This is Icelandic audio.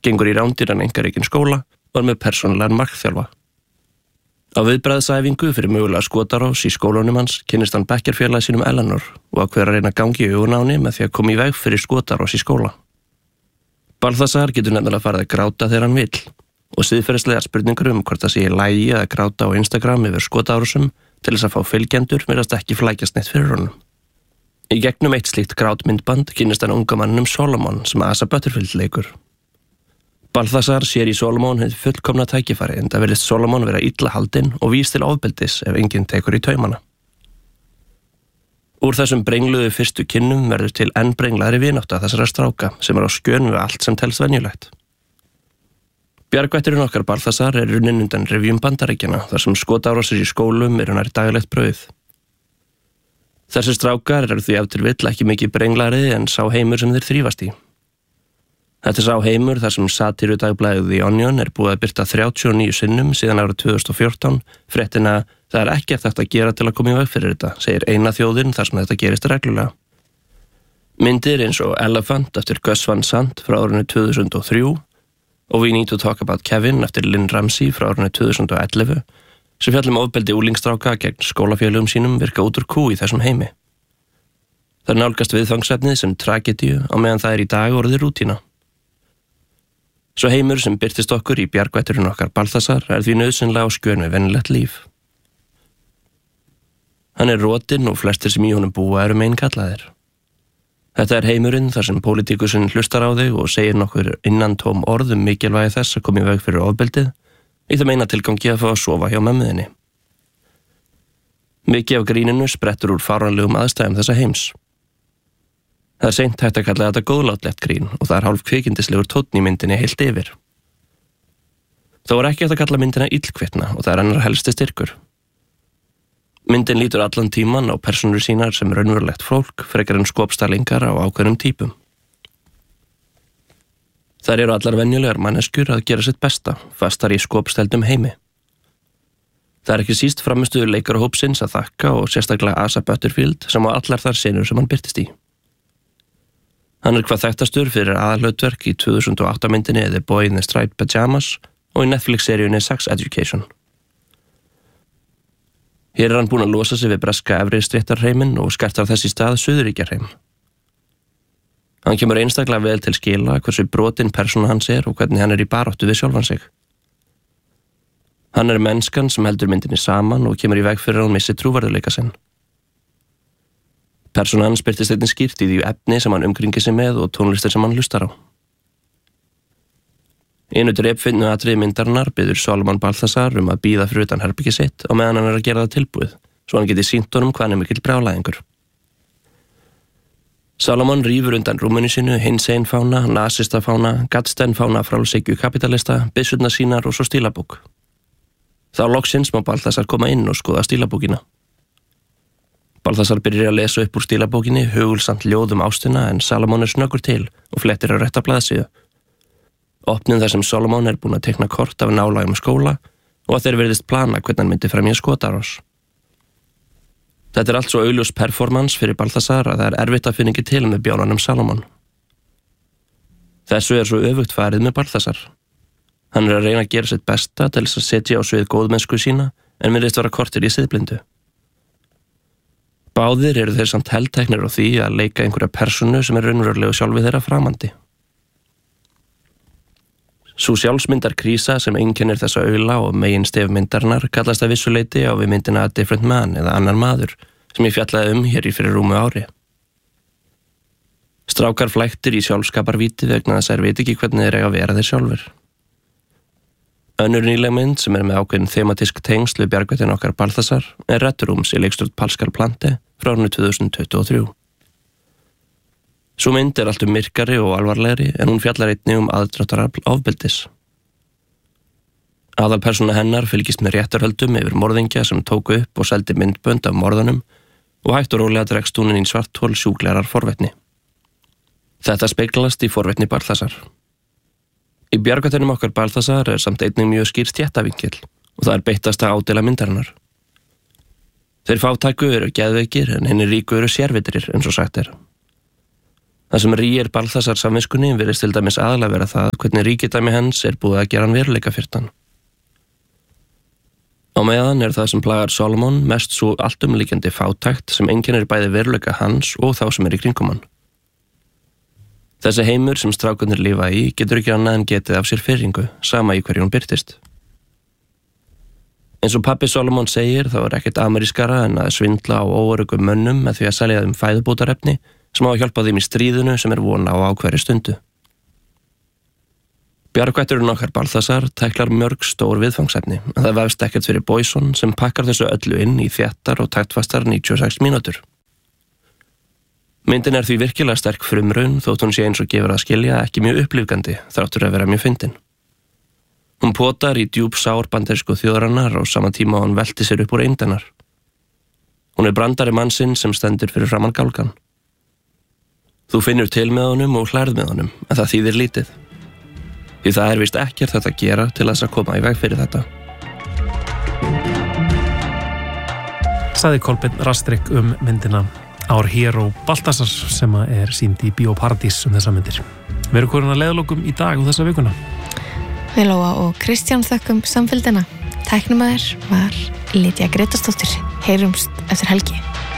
gengur í rándýran einkarekinn skóla og er með persónulegan markþjálfa. Á viðbragðsæfingu fyrir mögulega skotárás í skólanum hans kynnist hann bekkjarfélagi sínum Eleanor og ákveður að reyna að gangi í augun á henni með því að koma í veg fyrir skotárás í skóla. Balthasar getur nefnilega farið að gráta þegar hann vill og siðferðislegar spurningar hvort það sé í lagi að gráta á Instagram yfir skotárásum til þess að fá fylgjendur virðast ekki flækjast neitt fyrir honum. Í gegnum eitt slíkt grátmyndband kynnist hann unga manninum Solomon sem Asa Butterfield leikur. Balthasar sér í Solomon hið fullkomna tækifæri en það virðist Solomon vera illa haldinn og vís til ofbeldis ef enginn tekur í taumana. Úr þessum brengluðu fyrstu kynnum verður til enn brenglaðri vinátta þessara stráka sem á skjön við allt sem telst venjulegt. Bjargvætturinn okkar Balthasar er runnin undan rifjum Bandaríkjanna þar sem skotárásir í skólum eru nær daglegt brauð. Þessir strákar eru því ef til vill ekki mikið brenglaðri en sá heimur sem þeir þrífast í. Þetta er sá heimur þar sem satírudagblaðið The Onion er búið að birta 39 sinnum síðan árið 2014 fréttina það er ekkert hægt að gera til að koma í veg fyrir þetta, segir eina þjóðin þar sem þetta gerist reglulega. Myndir eins og Elephant eftir Gus Van Sant frá árinu 2003 og We Need to Talk About Kevin eftir Lynn Ramsey frá árinu 2011 sem fjallum ofbeldi úlingstráka gegn skólafélögum sínum virka út úr kú í þessum heimi. Það nálgast viðfangsefnið sem tragedíu á meðan það er í dag orðið rútína. Svo heimur sem birtist okkur í bjargvætturinn okkar Balthasar er því nauðsynlega á skjön við venjulegt líf. Hann er rotinn og flestir sem í honum búa eru meinkallaðir. Þetta er heimurinn þar sem pólitíkusinn hlustar á þig og segir nokkur innantóm orð mikilvægi þess að koma í veg fyrir ofbeldið í þeim eina tilgangi að fá að sofa hjá mömmuðinni. Mikið af gríninu sprettur úr fáránlegum aðstæðum þessa heims. Það er seint hægt að kalla þetta góðlátlegt grín og það er hálf kvikindislegur tónn í myndinni heilt yfir. Þó er ekki hægt að kalla myndina illkvittna og það er hennar helsti styrkur. Myndin lítur allan tíman á persónur sínar sem raunverulegt fólk frekar en skopstælingar á ákveðnum típum. Þær eru allar venjulegar manneskjur að gera sitt besta, fastar í skopstældum heimi. Það er ekki síst framistuður leikarahópsins að þakka og sérstaklega Asa Butterfield sem á allar þar senur sem hann birtist í. Hann er hvað þekktastur fyrir aðalhlutverk í 2008 myndinni The Boy in the Striped Pajamas og í Netflix-seríunni Sex Education. Hér er hann búinn að losa sig við breska efri stéttarheiminn og skartar þess í stað suðuríkjarheim. Hann kemur einstaklega vel til skila hversu brotinn persóna hans er og hvernig hann er í baráttu við sjálfan sig. Hann er mennskan sem heldur myndinni saman og kemur í veg fyrir að hún missi trúverðuleika sinn. Persóna hans birtist einnig skýrt í því efni sem hann umkringir sig með og tónlistir sem hann hlustar á. Einu drepfinnu atriði myndarinnar biður Solomon Balthasar að bíða fyrir utan herbergið sitt á meðan hann er að gera það tilbúið, svo hann geti sýnt honum hvað hann er mikill brjálæðingur. Solomon rífur undan rúminu sínu hinsegin fána, nasista fána, gaddstæn fána frálshyggju kapitalista, byssurnar sínar og svo stílabók. Þá loksins má Balthasar koma inn og skoða stílabókina. Balthasar byrjar að lesa upp úr stílabókinni hugulsamt ljóð ástina en Solomon er snöggur til og flettir á rétta blaðsíðu. Opnin þar sem Solomon er búinn að teikna kort af nálægum skóla og að þeir virðist plana hvernig hann myndi fremja skotárás. Þetta er allt svo augljós performance fyrir Balthasar að það er erfitt að finna ekki til með bjánanum Solomon. Þessu er svo öfugt farið með Balthasar. Hann er að reyna að gera sitt besta til þess að setja á svið góðmennsku sína en virðist vera kortir í siðblindu. Báðir eru þeir samt helteknir á því að leika einhverja persónu sem er raunverulegu sjálfi þeirra framandi. Sú sjálfsmyndarkrísa sem einkennir þessa aula og meginstef myndarinnar kallast að vissu leyti á við myndina A Different Man eða Annar maður sem ég fjallaði hér í fyrir rúmu ári. Strákar flæktir í sjálfskaparvíti vegna þess að þeir veit ekki hvernig þeir eiga að vera þeir sjálfur. Önnur nýleg mynd sem er með ákveðin thematísk tengsl við bjargvættin okkar Balthasar er Red Rooms í leikstjórn Pascal Plante frá árinu 2023. Sú mynd er allt myrkari og alvarlegri en hún fjallar einnig aðdráttarafl ofbeldis. Aðalpersóna hennar fylgist með réttarhöldum yfir morðingja sem tóku upp og seldi myndbönd af morðunum og hægt og rólega dregst hún inn í svarthol sjúklegar forvitni. Þetta speglast í forvitni Balthasar. Í bjargvættinum okkar Balthasar er samt einnig mjög skýr stéttavinkill og það er beittasta ádela myndarinnar. Þeir fátæku eru geðveikir en hinir ríku eru sérvitrir eins og sagt er. Það sem rýr Balþasar samviskunni virðist til dæmis aðalega vera það hvernig ríkidæmi hans búið að gera hann veruleika fyrir hann. Á meðan það sem plagar Solomon mest svo alltumlíkjandi fátækt sem einkennir bæði veruleika hans og þá sem í kringum hann. Þessi heimur sem strákarnir lifa í getur ekki annað en getið af sér firringu, sama í hverju hún birtist. Eins og pabbi Solomon segir þá ekkert amerískara en að svindla á óöruggum mönnum með því að selja þeim fæðubótarefni sem á að hjálpa þeim í stríðinu sem von á ákveðri stundu. Bjargvætturinn okkar Balþasar tæklar mörg stór viðfangsefni, en það vefst ekkert fyrir Boyson sem pakkar þessu öllu inn í þéttar og taktfastar 96 mínútur. Myndin því virkilega sterk frumraun þótt hún sé eins og gefur að skilja ekki mjög upplífgandi þráttur að vera mjög fyndin. Hún potar í djúp sár bandarísku þjóðarinnar á sama tíma og hún velti sér upp úr eymdarinnar. Hún brandari mannsinn sem stendur fyrir framan gálgan. Þú finnur til með honum og hlærð með honum, en það þýðir lítið. Því það víst ekkert þetta að gera til þess að koma í veg fyrir þetta. Sagði Kolbeinn Rastrik myndina Our Hero Balthasar sem sýnd í Bíó Paradís þessa myndir. Við erum komin að leiðalokum í dag og þessa vikuna. Við Lóa og Kristján þökkum samfylgdina. Tæknimaður var Lydía Grétarsdóttir. Heyrumst eftir helgi.